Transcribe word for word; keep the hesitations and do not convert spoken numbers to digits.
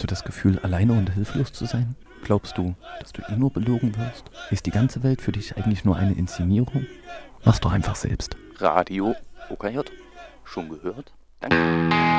das Gefühl, alleine und hilflos zu sein? Glaubst du, dass du eh nur belogen wirst? Ist die ganze Welt für dich eigentlich nur eine Inszenierung? Mach's doch einfach selbst. Radio O K J. Schon gehört? Danke.